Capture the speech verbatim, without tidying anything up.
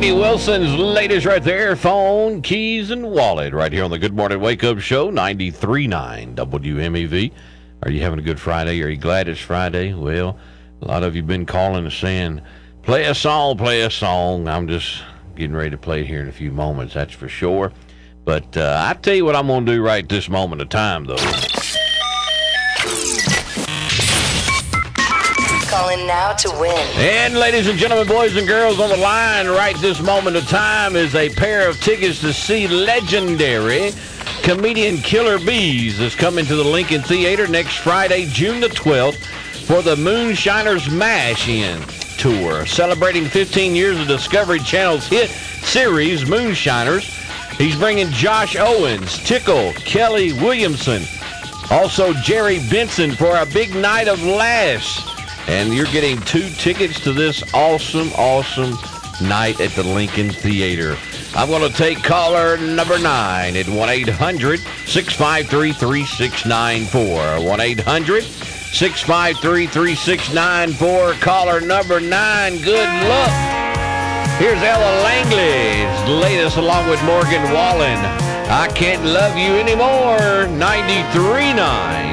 Lainey Wilson's latest right there. Phone, keys, and wallet right here on the Good Morning Wake Up Show, ninety-three point nine W M E V. Are you having a good Friday? Are you glad it's Friday? Well, a lot of you have been calling and saying, play a song, play a song. I'm just getting ready to play it here in a few moments, that's for sure. But uh, I tell you what I'm going to do right this moment of time, though. Calling now to win. And ladies and gentlemen, boys and girls, on the line right this moment of time is a pair of tickets to see legendary comedian Killer Bees is coming to the Lincoln Theater next Friday, June the twelfth, for the Moonshiners Mash-In Tour, celebrating fifteen years of Discovery Channel's hit series, Moonshiners. He's bringing Josh Owens, Tickle, Kelly Williamson, also Jerry Benson for a big night of laughs. And you're getting two tickets to this awesome, awesome night at the Lincoln Theater. I'm going to take caller number nine at one eight hundred six five three three six nine four. one eight hundred six five three three six nine four. Caller number nine, good luck. Here's Ella Langley's latest along with Morgan Wallen. I Can't Love You Anymore, ninety-three point nine